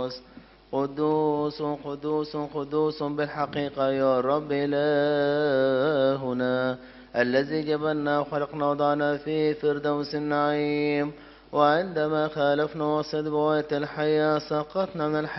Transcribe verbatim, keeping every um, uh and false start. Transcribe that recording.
قدوس قدوس قدوس قدوس بالحقيقة يا رب إلهنا الذي جبلنا وخلقنا وضعنا في فردوس النعيم، وعندما خالفنا وصد بوات الحياة سقطنا من الحياة